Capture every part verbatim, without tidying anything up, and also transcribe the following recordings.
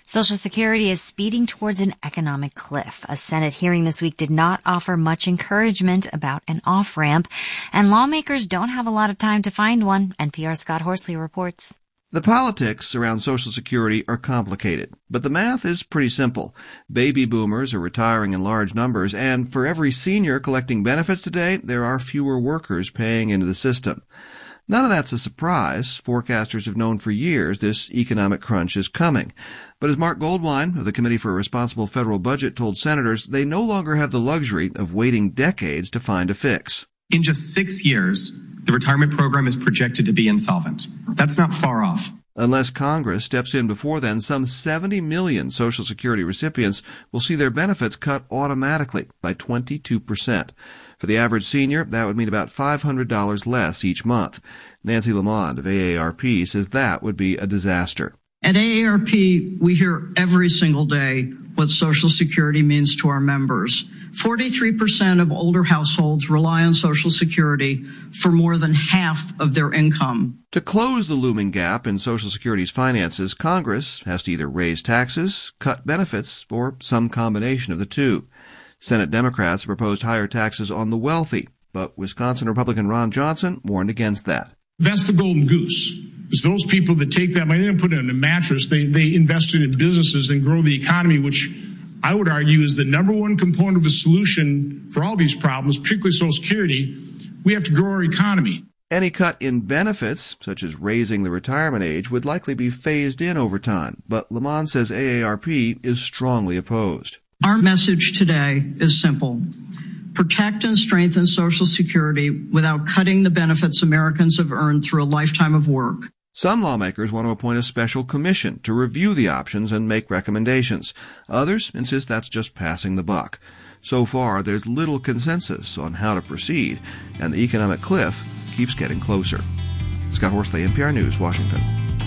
Social Security is speeding towards an economic cliff. A Senate hearing this week did not offer much encouragement about an off-ramp, and lawmakers don't have a lot of time to find one, N P R's Scott Horsley reports. The politics around Social Security are complicated, but the math is pretty simple. Baby boomers are retiring in large numbers, and for every senior collecting benefits today, there are fewer workers paying into the system. None of that's a surprise. Forecasters have known for years this economic crunch is coming. But as Mark Goldwine of the Committee for a Responsible Federal Budget told senators, they no longer have the luxury of waiting decades to find a fix. In just six years, the retirement program is projected to be insolvent. That's not far off. Unless Congress steps in before then, some seventy million Social Security recipients will see their benefits cut automatically by twenty-two percent. For the average senior, that would mean about five hundred dollars less each month. Nancy Lamond of A A R P says that would be a disaster. At A A R P, we hear every single day what Social Security means to our members. forty-three percent of older households rely on Social Security for more than half of their income. To close the looming gap in Social Security's finances, Congress has to either raise taxes, cut benefits, or some combination of the two. Senate Democrats proposed higher taxes on the wealthy, but Wisconsin Republican Ron Johnson warned against that. That's the golden goose. It's those people that take that money, they don't put it in a mattress, they, they invest it in businesses and grow the economy, which I would argue is the number one component of the solution for all these problems, particularly Social Security. We have to grow our economy. Any cut in benefits, such as raising the retirement age, would likely be phased in over time, but Lamont says A A R P is strongly opposed. Our message today is simple. Protect and strengthen Social Security without cutting the benefits Americans have earned through a lifetime of work. Some lawmakers want to appoint a special commission to review the options and make recommendations. Others insist that's just passing the buck. So far, there's little consensus on how to proceed, and the economic cliff keeps getting closer. Scott Horsley, N P R News, Washington.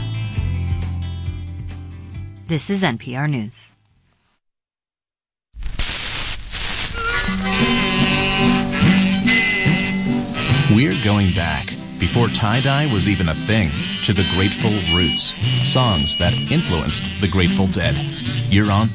This is N P R News. We're going back, before tie-dye was even a thing, to the Grateful Roots, songs that influenced the Grateful Dead. You're on